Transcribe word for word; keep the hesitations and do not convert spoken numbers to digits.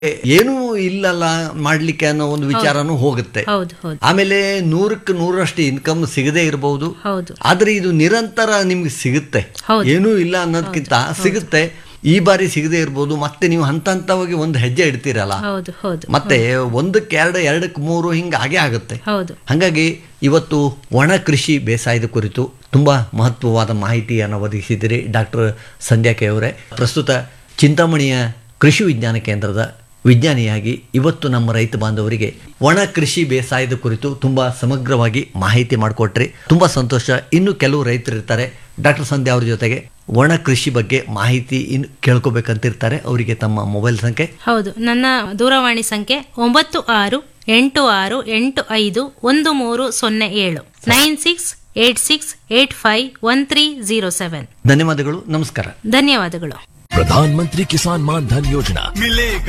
ಏನೂ ಇಲ್ಲಲ್ಲ ಮಾಡ್ಲಿಕ್ಕೆ ಅನ್ನೋ ಒಂದು ವಿಚಾರನೂ ಹೋಗುತ್ತೆ. ಹೌದು ಹೌದು ಆಮೇಲೆ ನೂರಕ್ಕೆ ನೂರಷ್ಟು ಇನ್ಕಮ್ ಸಿಗದೇ ಇರಬಹುದು, ಹೌದು ಆದ್ರೆ ಇದು ನಿರಂತರ ನಿಮ್ಗೆ ಸಿಗುತ್ತೆ. ಹೌದು. ಏನೂ ಇಲ್ಲ ಅನ್ನೋದಕ್ಕಿಂತ ಸಿಗುತ್ತೆ. ಈ ಬಾರಿ ಸಿಗದೆ ಇರ್ಬೋದು, ಮತ್ತೆ ನೀವು ಹಂತ ಹಂತವಾಗಿ ಒಂದು ಹೆಜ್ಜೆ ಇಡ್ತೀರಲ್ಲ, ಹೌದು ಹೌದು ಮತ್ತೆ ಒಂದಕ್ಕೆ ಎರಡು ಎರಡಕ್ಕೆ ಮೂರು ಹಿಂಗೆ ಹಾಗೆ ಆಗುತ್ತೆ. ಹೌದು ಹಾಗಾಗಿ ಇವತ್ತು ಒಣ ಕೃಷಿ ಬೇಸಾಯದ ಕುರಿತು ತುಂಬಾ ಮಹತ್ವವಾದ ಮಾಹಿತಿಯನ್ನು ಒದಗಿಸಿದ್ದೀರಿ ಡಾಕ್ಟರ್ ಸಂಧ್ಯಾ ಕೆ ಅವರೇ. ಪ್ರಸ್ತುತ ಚಿಂತಾಮಣಿಯ ಕೃಷಿ ವಿಜ್ಞಾನ ಕೇಂದ್ರದ ವಿಜ್ಞಾನಿಯಾಗಿ ಇವತ್ತು ನಮ್ಮ ರೈತ ಬಾಂಧವರಿಗೆ ಒಣ ಕೃಷಿ ಬೇಸಾಯದ ಕುರಿತು ತುಂಬಾ ಸಮಗ್ರವಾಗಿ ಮಾಹಿತಿ ಮಾಡಿಕೊಟ್ರಿ. ತುಂಬಾ ಸಂತೋಷ. ಇನ್ನು ಕೆಲವು ರೈತರು ಇರ್ತಾರೆ ಡಾಕ್ಟರ್ ಸಂಧ್ಯಾ ಅವ್ರ ಜೊತೆಗೆ ಒಣ ಕೃಷಿ ಬಗ್ಗೆ ಮಾಹಿತಿ ಇನ್ನು ಕೇಳ್ಕೊಬೇಕಂತಿರ್ತಾರೆ. ಅವರಿಗೆ ತಮ್ಮ ಮೊಬೈಲ್ ಸಂಖ್ಯೆ? ಹೌದು, ನನ್ನ ದೂರವಾಣಿ ಸಂಖ್ಯೆ ಒಂಬತ್ತು ಆರು ಎಂಟು ಆರು ಎಂಟು ಐದು ಒಂದು ಮೂರು ಸೊನ್ನೆ ಏಳು nine six eight six eight five one three zero seven. ಧನ್ಯವಾದಗಳು. ನಮಸ್ಕಾರ. ಧನ್ಯವಾದಗಳು. प्रधानमंत्री किसान मान धन योजना मिलेगा